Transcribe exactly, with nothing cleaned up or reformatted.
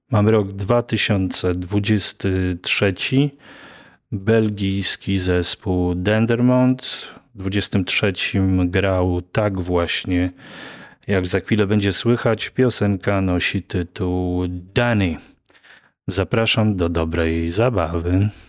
Mamy rok dwa tysiące dwudziesty trzeci. Belgijski zespół Dendermonde. W dwudziestym trzecim grał tak właśnie, jak za chwilę będzie słychać. Piosenka nosi tytuł Danny. Zapraszam do dobrej zabawy.